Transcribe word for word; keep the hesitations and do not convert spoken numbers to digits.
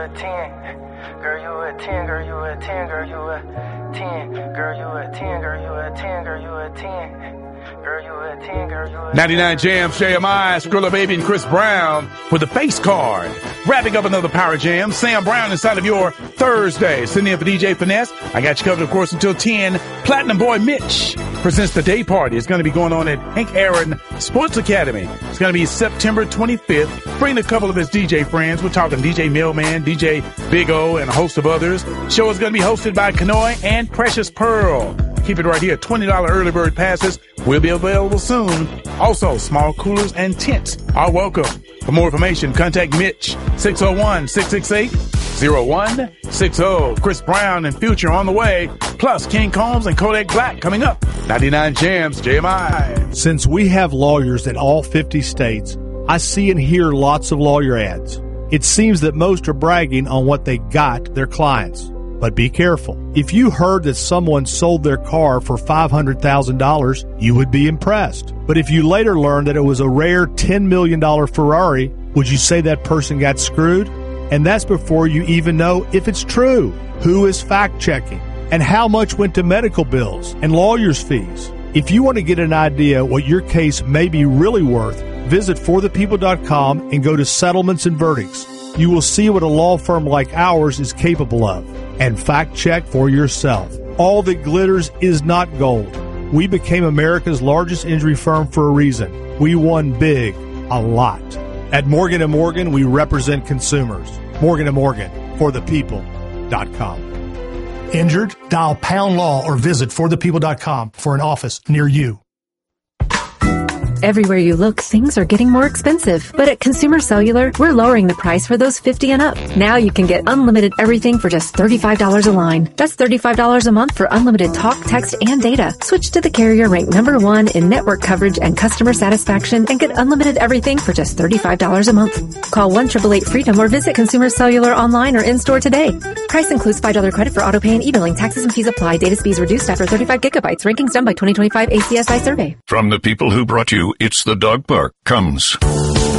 a ten. Girl, you a ten, girl, you a ten, girl, you a ten. Girl, you a ten, girl, you a ten, girl, you a ten. Girl, you a ten, girl, you a ten. ninety-nine Jams, J M I, Skrilla Baby, and Chris Brown for the face card. Wrapping up another Power Jam. Sam Brown inside of your Thursday. Sitting in for D J Finesse. I got you covered, of course, until ten. Platinum Boy Mitch presents the day party. It's going to be going on at Hank Aaron Sports Academy. It's going to be September twenty-fifth. Bring a couple of his D J friends. We're talking D J Millman, D J Big O, and a host of others. Show is going to be hosted by Kanoy and Precious Pearl. Keep it right here. twenty dollars early bird passes will be available soon. Also, small coolers and tents are welcome. For more information, contact Mitch, six oh one, six six eight, oh one six oh. Chris Brown and Future on the way, plus King Combs and Kodak Black coming up. ninety-nine Jams, J M I. Since we have lawyers in all fifty states, I see and hear lots of lawyer ads. It seems that most are bragging on what they got their clients. But be careful. If you heard that someone sold their car for five hundred thousand dollars, you would be impressed. But if you later learned that it was a rare ten million dollars Ferrari, would you say that person got screwed? And that's before you even know if it's true. Who is fact-checking? And how much went to medical bills and lawyers' fees? If you want to get an idea what your case may be really worth, visit for the people dot com and go to Settlements and Verdicts. You will see what a law firm like ours is capable of. And fact-check for yourself. All that glitters is not gold. We became America's largest injury firm for a reason. We won big, a lot. At Morgan and Morgan, we represent consumers. Morgan and Morgan, for the people dot com. Injured? Dial pound law or visit for the people dot com for an office near you. Everywhere you look, things are getting more expensive. But at Consumer Cellular, we're lowering the price for those fifty and up. Now you can get unlimited everything for just thirty-five dollars a line. That's thirty-five dollars a month for unlimited talk, text, and data. Switch to the carrier ranked number one in network coverage and customer satisfaction and get unlimited everything for just thirty-five dollars a month. Call one eight eight eight freedom or visit Consumer Cellular online or in-store today. Price includes five dollars credit for auto pay and e-billing. Taxes and fees apply. Data speeds reduced after thirty-five gigabytes. Rankings done by twenty twenty-five A C S I survey. From the people who brought you It's the Dog Park comes